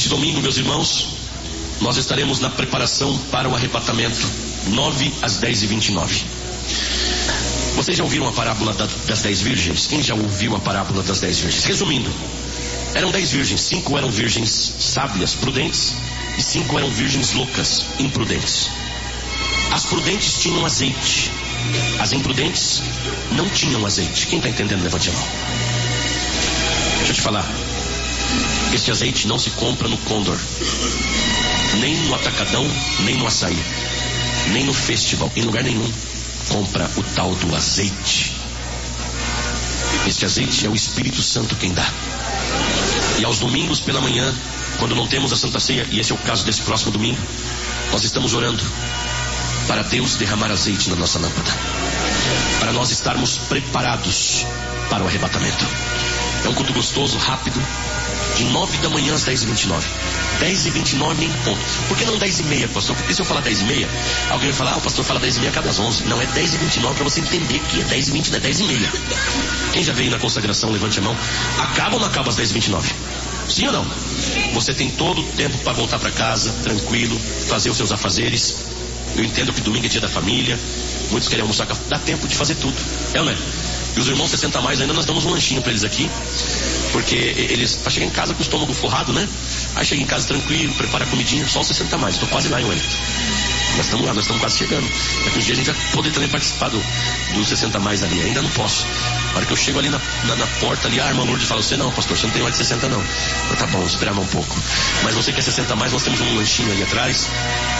Este domingo, meus irmãos, nós estaremos na preparação para o arrebatamento, 9 às 10h29. Vocês já ouviram a parábola das 10 virgens? Quem já ouviu a parábola das 10 virgens? Resumindo, eram 10 virgens, 5 eram virgens sábias, prudentes, e 5 eram virgens loucas, imprudentes. As prudentes tinham azeite, as imprudentes não tinham azeite. Quem está entendendo, levante a mão. Deixa eu te falar, este azeite não se compra no Condor, nem no Atacadão, nem no Açaí, nem no Festival, em lugar nenhum compra o tal do azeite. Este azeite é o Espírito Santo quem dá. E aos domingos pela manhã, quando não temos a Santa Ceia, e esse é o caso desse próximo domingo, nós estamos orando para Deus derramar azeite na nossa lâmpada, para nós estarmos preparados para o arrebatamento. É um culto gostoso, rápido, de 9 da manhã às 10h29. 10h29 em ponto. Por que não 10h30, pastor? Porque se eu falar 10h30, alguém vai falar, o pastor fala 10h30 cada às 11. Não, é 10h29 para você entender que é 10h20, não é 10h30. Quem já veio na consagração, levante a mão. Acaba ou não acaba às 10h29? Sim ou não? Você tem todo o tempo para voltar para casa, tranquilo, fazer os seus afazeres. Eu entendo que domingo é dia da família, muitos querem almoçar, dá tempo de fazer tudo. É ou não é? E os irmãos 60 mais ainda, nós damos um lanchinho para eles aqui, porque eles, para chegar em casa com o estômago forrado, né? Aí chega em casa tranquilo, prepara a comidinha, só os 60 mais. Estou quase lá em Wellington. Nós estamos lá, nós estamos quase chegando. Daqui uns dias a gente vai poder também participar dos 60 mais ali. Ainda não posso. Na hora que eu chego ali na porta ali, a irmã Lourdes fala, você não, pastor, você não tem mais de 60 não. Eu, tá bom, esperar um pouco. Mas você que é 60 mais, nós temos um lanchinho ali atrás.